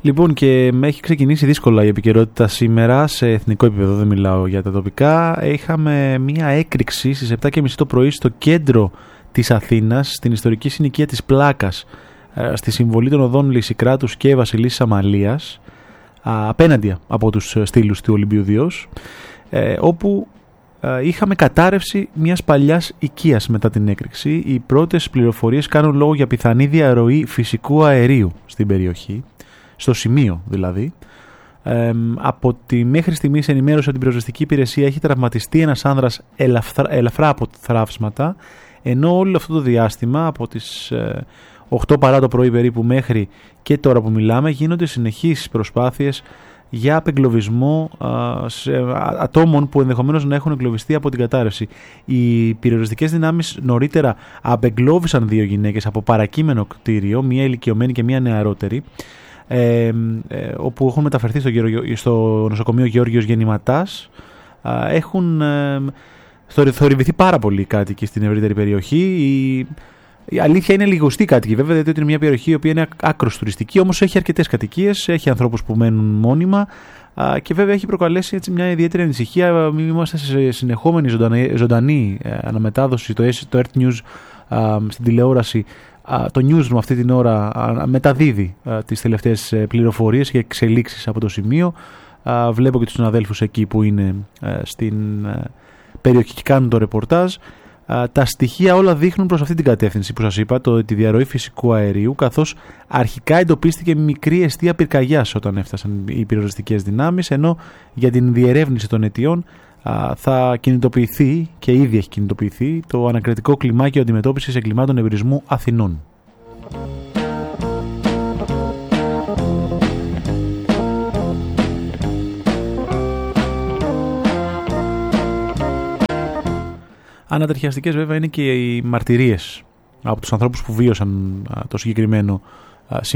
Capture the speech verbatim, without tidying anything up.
Λοιπόν, και έχει ξεκινήσει δύσκολα η επικαιρότητα σήμερα σε εθνικό επίπεδο, δεν μιλάω για τα τοπικά. Είχαμε μία έκρηξη στις επτά και μισή το πρωί στο κέντρο της Αθήνας, στην ιστορική συνοικία της Πλάκας, στη συμβολή των οδών Λυσικράτους και Βασιλίσσης Αμαλίας, απέναντι από τους στήλους του Ολυμπίου Διός, όπου είχαμε κατάρρευση μιας παλιάς οικίας μετά την έκρηξη. Οι πρώτες πληροφορίες κάνουν λόγο για πιθανή διαρροή φυσικού αερίου στην περιοχή, στο σημείο δηλαδή. Ε, από τη μέχρι στιγμής ενημέρωση ότι την πυροσβεστική υπηρεσία έχει τραυματιστεί ένας άνδρας ελαφρά, ελαφρά από θραύσματα, ενώ όλο αυτό το διάστημα από τις ε, οκτώ παρά το πρωί περίπου μέχρι και τώρα που μιλάμε γίνονται συνεχείς προσπάθειες για απεγκλωβισμό α, σε, α, ατόμων που ενδεχομένως να έχουν εγκλωβιστεί από την κατάρρευση. Οι πυροσβεστικές δυνάμεις νωρίτερα απεγκλώβησαν δύο γυναίκες από παρακείμενο κτίριο, μία ηλικιωμένη και μία νεαρότερη, ε, ε, όπου έχουν μεταφερθεί στο, στο νοσοκομείο Γεώργιος Γεννηματάς. Α, έχουν ε, θορυβηθεί πάρα πολλοί κάτοικοι στην ευρύτερη περιοχή. Η, Η αλήθεια είναι λιγοστή κάτοικοι, βέβαια, διότι είναι μια περιοχή η οποία είναι άκρως τουριστική, όμως έχει αρκετές κατοικίες, έχει ανθρώπους που μένουν μόνιμα α, και βέβαια έχει προκαλέσει έτσι μια ιδιαίτερη ανησυχία. Είμαστε σε συνεχόμενη ζωντανή, ζωντανή ε, αναμετάδοση, το, το Earth News α, στην τηλεόραση. Α, το newsroom αυτή την ώρα α, μεταδίδει α, τις τελευταίες πληροφορίες και εξελίξεις από το σημείο. Α, βλέπω και τους συναδέλφους εκεί που είναι α, στην α, περιοχή και κάνουν το ρεπορτάζ. Τα στοιχεία όλα δείχνουν προς αυτή την κατεύθυνση που σας είπα, το, τη διαρροή φυσικού αερίου, καθώς αρχικά εντοπίστηκε μικρή εστία πυρκαγιάς όταν έφτασαν οι πυροσβεστικές δυνάμεις, ενώ για την διερεύνηση των αιτιών α, θα κινητοποιηθεί και ήδη έχει κινητοποιηθεί το ανακριτικό κλιμάκιο αντιμετώπισης εγκλημάτων ευρισμού Αθηνών. Ανατριχιαστικές βέβαια είναι και οι μαρτυρίες από τους ανθρώπους που βίωσαν το συγκεκριμένο